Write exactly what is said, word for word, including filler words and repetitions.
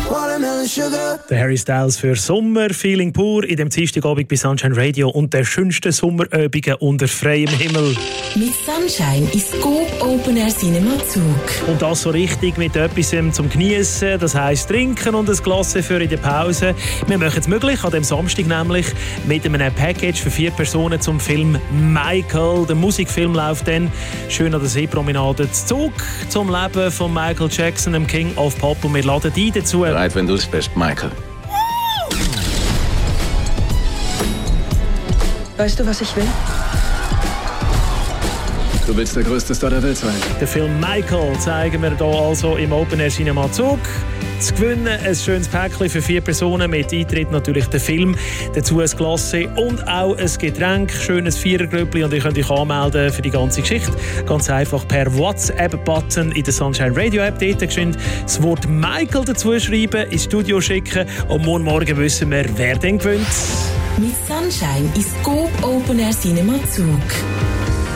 Watermelon sugar. Der Harry Styles für Sommer, Feeling pur in dem Dienstagabend bei Sunshine Radio und der schönsten Sommerabende unter freiem Himmel. Mit Sunshine ist Coop Open Air Cinema Zug. Und das so richtig mit etwas zum Geniessen, das heisst trinken und ein Glas für in der Pause. Wir machen es möglich, an dem Samstag nämlich, mit einem Package für vier Personen zum Film Michael. Der Musikfilm läuft dann schön an der Seepromenade Zug zum Leben von Michael Jackson, dem King of Pop. Und wir laden die dazu. Bereit, wenn du es bist, Michael. Weißt du, was ich will? Du willst der größte Star der Welt sein. Den Film Michael zeigen wir hier also im Open Air Cinema Zug. Zu gewinnen ein schönes Päckchen für vier Personen mit Eintritt natürlich der Film, dazu ein Glas und auch ein Getränk, schönes Vierergrüppli und ihr könnt euch anmelden für die ganze Geschichte. Ganz einfach per WhatsApp-Button in der Sunshine Radio App dort geschwind das Wort Michael dazu schreiben, ins Studio schicken und morgen Morgen wissen wir, wer denn gewinnt. Mit Sunshine ist Coop Open Air Cinema Zug.